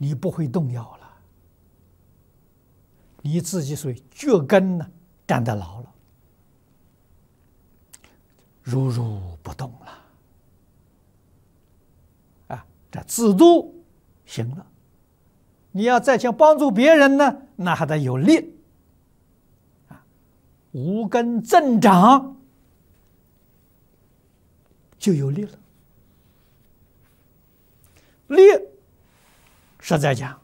你不会动摇了，你自己所谓脚跟呢站得牢了，如如不动了，啊，这自度行了。你要再想帮助别人呢，那还得有力，啊，无根增长就有力了。力实在讲，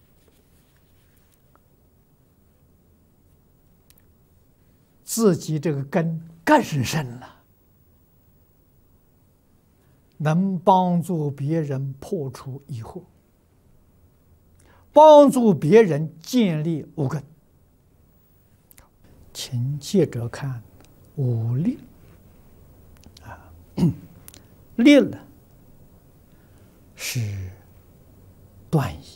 自己这个根更深了，能帮助别人破除疑惑，帮助别人建立无根。请接着看五力啊，力呢是断疑、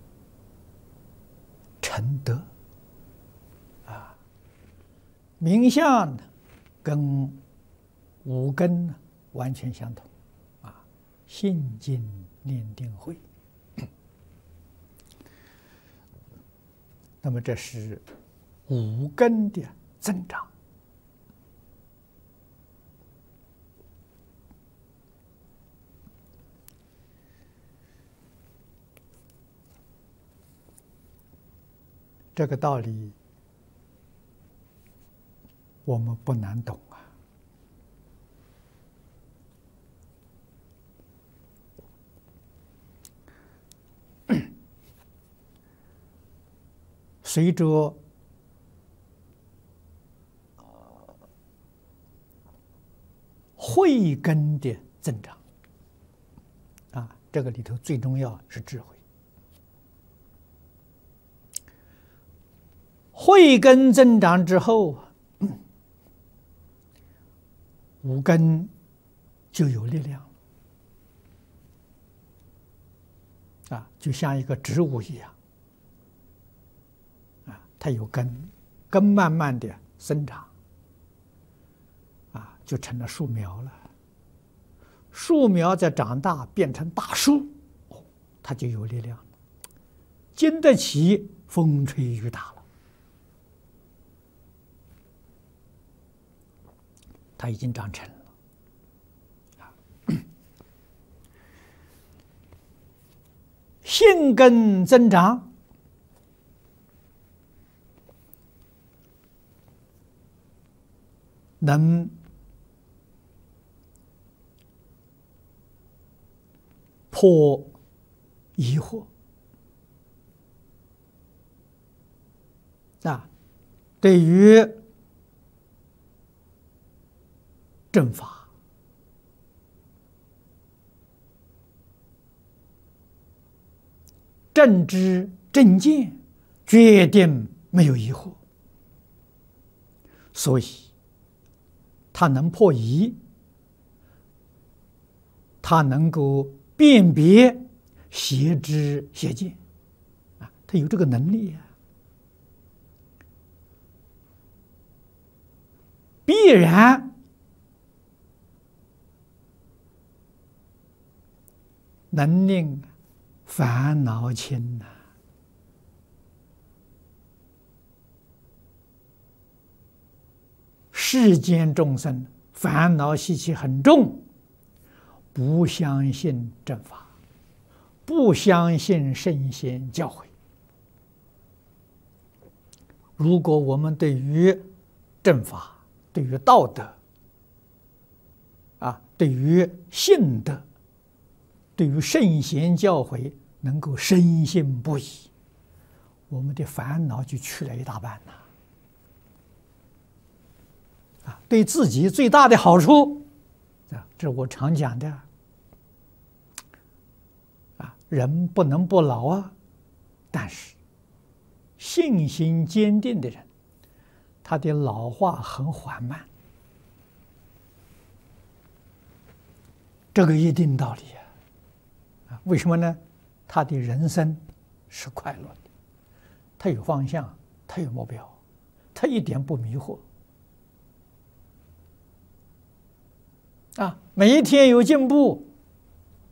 成德啊，名相呢跟五根呢完全相同啊，信、经、念、定、慧。那么这是五根的增长。这个道理我们不难懂啊。随着慧根的增长啊，这个里头最重要是智慧。慧根增长之后，五根就有力量啊，就像一个植物一样啊，它有根，根慢慢的生长啊，就成了树苗了。树苗再长大变成大树，它就有力量了，经得起风吹雨打了。它已经长成了，性根增长，能破疑惑啊，对于正法、正知、正见，决定没有疑惑，所以他能破疑，他能够辨别邪知邪见啊，他有这个能力啊，必然能令烦恼轻呐。世间众生烦恼习气很重，不相信正法，不相信圣贤教诲。如果我们对于正法、对于道德啊、对于信德、对于圣贤教诲能够深信不疑，我们的烦恼就去了一大半呐。啊，对自己最大的好处，这是我常讲的。啊，人不能不老啊，但是信心坚定的人，他的老化很缓慢，这个一定道理啊。为什么呢？他的人生是快乐的，他有方向，他有目标，他一点不迷惑。啊，每一天有进步，